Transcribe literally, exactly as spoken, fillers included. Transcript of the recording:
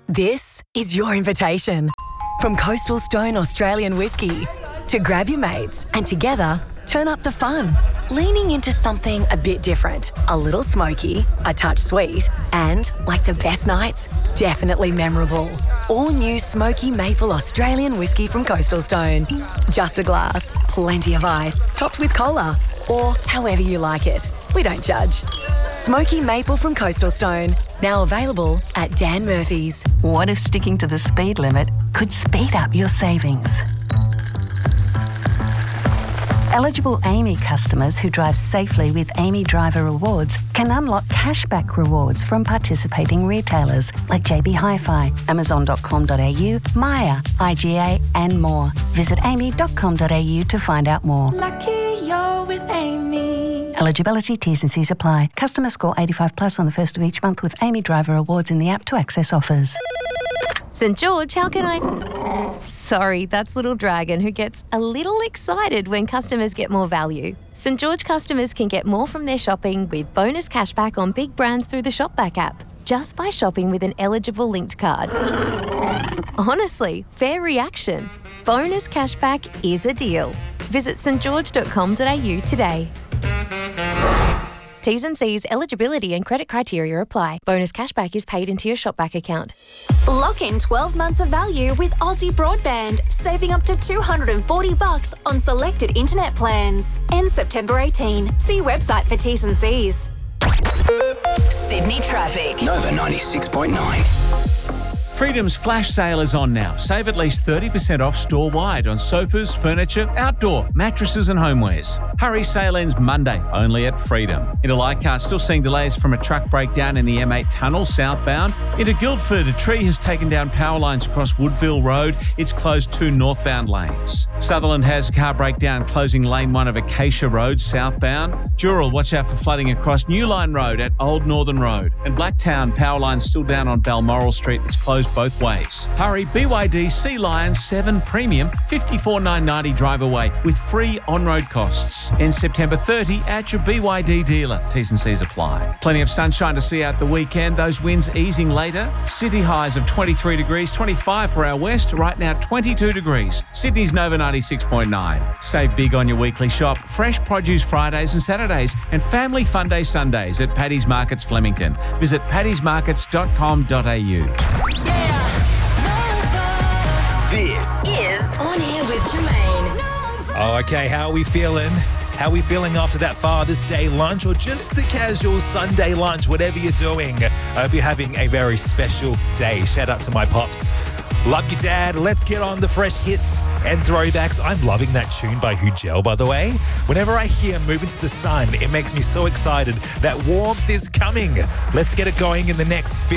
This is your invitation. From Coastal Stone Australian whiskey to grab your mates and together turn up the fun. Leaning into something a bit different, a little smoky, a touch sweet, and, like the best nights, definitely memorable. All new smoky maple Australian whiskey from Coastal Stone. Just a glass, plenty of ice, topped with cola, or however you like it. We don't judge. Smoky maple from Coastal Stone, now available at Dan Murphy's. What if sticking to the speed limit could speed up your savings? Eligible Amy customers who drive safely with Amy Driver Rewards can unlock cashback rewards from participating retailers like J B Hi-Fi, Amazon dot com dot a u, Maya, I G A and more. Visit amy dot com dot a u to find out more. Lucky you're with Amy. Eligibility, T's and C's apply. Customer score eighty-five plus on the first of each month with Amy Driver Rewards in the app to access offers. St George, how can I... Sorry, that's Little Dragon, who gets a little excited when customers get more value. St George customers can get more from their shopping with bonus cashback on big brands through the Shopback app, just by shopping with an eligible linked card. Honestly, fair reaction. Bonus cashback is a deal. Visit st george dot com dot a u today. T's and C's, eligibility and credit criteria apply. Bonus cashback is paid into your Shopback account. Lock in twelve months of value with Aussie Broadband, saving up to two hundred forty bucks on selected internet plans. Ends September eighteenth. See website for T's and C's. Sydney traffic. Nova ninety-six point nine. Freedom's flash sale is on now. Save at least thirty percent off store-wide on sofas, furniture, outdoor, mattresses and homewares. Hurry, sale ends Monday, only at Freedom. Into Leichhardt, still seeing delays from a truck breakdown in the M eight tunnel southbound. Into Guildford, a tree has taken down power lines across Woodville Road. It's closed two northbound lanes. Sutherland has a car breakdown closing lane one of Acacia Road southbound. Dural, watch out for flooding across New Line Road at Old Northern Road. And Blacktown, power lines still down on Balmoral Street. It's closed both ways. Hurry, B Y D Sea Lion seven Premium, fifty-four nine ninety drive away with free on-road costs. Ends September thirtieth at your B Y D dealer. T's and C's apply. Plenty of sunshine to see out the weekend. Those winds easing later. City highs of twenty-three degrees, twenty-five for our west. Right now, twenty-two degrees. Sydney's Nova ninety-six point nine. Save big on your weekly shop. Fresh produce Fridays and Saturdays and family fun day Sundays at Paddy's Markets Flemington. Visit paddys markets dot com dot a u. This Is On Air with Jermaine. Oh, okay, how are we feeling? How are we feeling after that Father's Day lunch or just the casual Sunday lunch, whatever you're doing? I hope you're having a very special day. Shout out to my pops. Love you, Dad. Let's get on the fresh hits and throwbacks. I'm loving that tune by Hugel, by the way. Whenever I hear Move Into the Sun, it makes me so excited that warmth is coming. Let's get it going in the next fifty